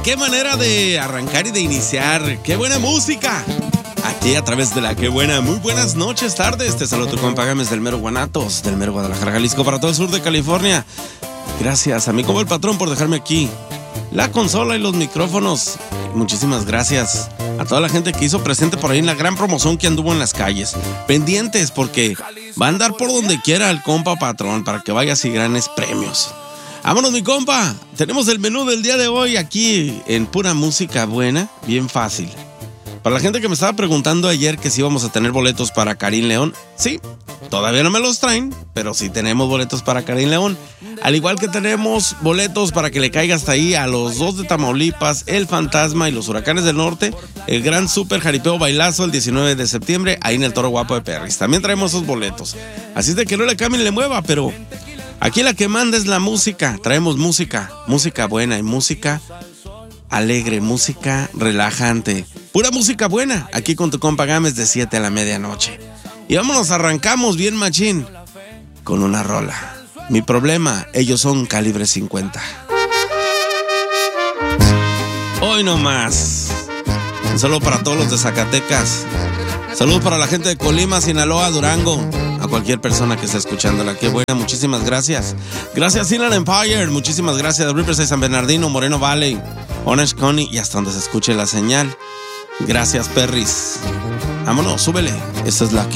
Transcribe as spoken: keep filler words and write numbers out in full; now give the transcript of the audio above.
qué manera de arrancar y de iniciar. ¡Qué buena música! Aquí a través de la Qué Buena. Muy buenas noches, tardes. Te saludo tu compa Gámez del mero Guanatos, del mero Guadalajara, Jalisco, para todo el sur de California. Gracias a mi compa el patrón por dejarme aquí la consola y los micrófonos. Muchísimas gracias a toda la gente que hizo presente por ahí en la gran promoción que anduvo en las calles. Pendientes porque va a andar por donde quiera el compa patrón para que vayas y ganes premios. Vámonos, mi compa. Tenemos el menú del día de hoy aquí en pura música buena, bien fácil. Para la gente que me estaba preguntando ayer que si íbamos a tener boletos para Karim León, sí, todavía no me los traen, pero sí tenemos boletos para Karim León. Al igual que tenemos boletos para que le caiga hasta ahí a los dos de Tamaulipas, El Fantasma y los Huracanes del Norte, el gran super jaripeo bailazo el diecinueve de septiembre, ahí en el Toro Guapo de Perris. También traemos esos boletos. Así es de que no le cambien, le mueva, pero aquí la que manda es la música. Traemos música, música buena y música alegre, música relajante. Pura música buena, aquí con tu compa Gámez de siete a la medianoche. Y vámonos, arrancamos bien machín con una rola. Mi problema, ellos son calibre cincuenta. Hoy no más. Un saludo para todos los de Zacatecas. Saludos para la gente de Colima, Sinaloa, Durango. A cualquier persona que esté escuchándola. Qué buena, muchísimas gracias. Gracias Inland Empire, muchísimas gracias. Riverside, San Bernardino, Moreno Valley, Orange County y hasta donde se escuche la señal. Gracias, Perris. Vámonos, súbele. Esta es la que